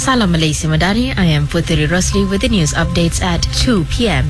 Salam Malaysia Madani, I am Puteri Rosli with the news updates at 2 p.m.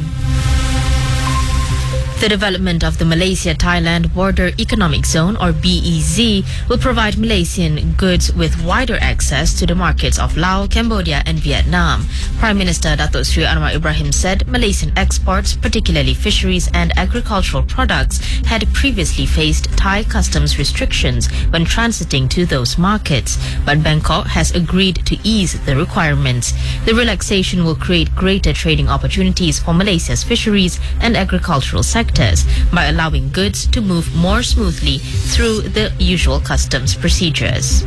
The development of the Malaysia-Thailand Border Economic Zone, or BEZ, will provide Malaysian goods with wider access to the markets of Laos, Cambodia and Vietnam. Prime Minister Datuk Seri Anwar Ibrahim said Malaysian exports, particularly fisheries and agricultural products, had previously faced Thai customs restrictions when transiting to those markets, but Bangkok has agreed to ease the requirements. The relaxation will create greater trading opportunities for Malaysia's fisheries and agricultural sectors by allowing goods to move more smoothly through the usual customs procedures.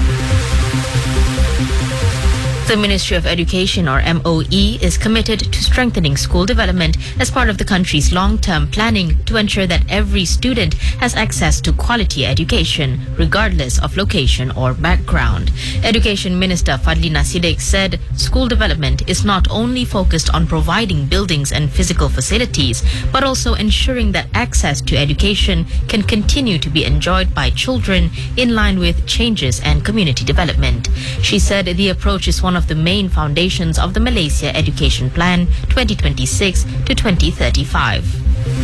The Ministry of Education, or MOE, is committed to strengthening school development as part of the country's long-term planning to ensure that every student has access to quality education, regardless of location or background. Education Minister Fadlina Siddiq said school development is not only focused on providing buildings and physical facilities, but also ensuring that access to education can continue to be enjoyed by children in line with changes and community development. She said the approach is one of the main foundations of the Malaysia Education Plan 2026 to 2035.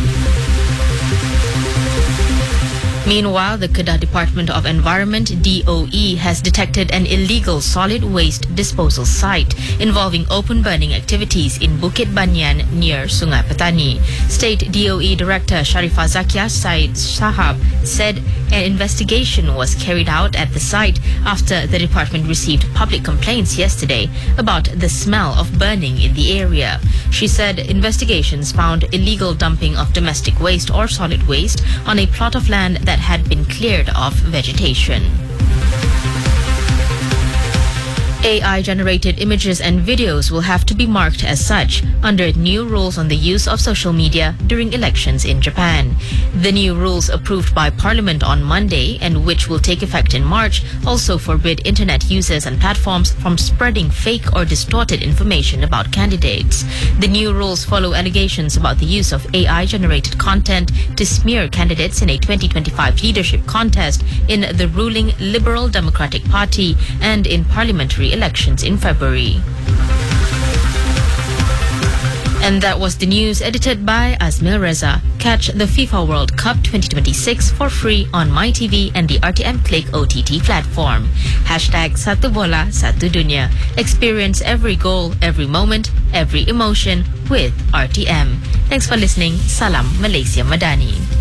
Meanwhile, the Kedah Department of Environment (DOE) has detected an illegal solid waste disposal site involving open burning activities in Bukit Banyan near Sungai Petani. State DOE Director Sharifah Zakia Said Shahab said an investigation was carried out at the site after the department received public complaints yesterday about the smell of burning in the area. She said investigations found illegal dumping of domestic waste or solid waste on a plot of land that had been cleared of vegetation. AI-generated images and videos will have to be marked as such under new rules on the use of social media during elections in Japan. The new rules approved by Parliament on Monday, and which will take effect in March, also forbid internet users and platforms from spreading fake or distorted information about candidates. The new rules follow allegations about the use of AI-generated content to smear candidates in a 2025 leadership contest in the ruling Liberal Democratic Party and in parliamentary elections in February. And that was the news edited by Azmil Reza. Catch the FIFA World Cup 2026 for free on MyTV and the RTM Click OTT platform. #Satu Bola Satu Dunia. Experience every goal, every moment, every emotion with RTM. Thanks for listening. Salam Malaysia Madani.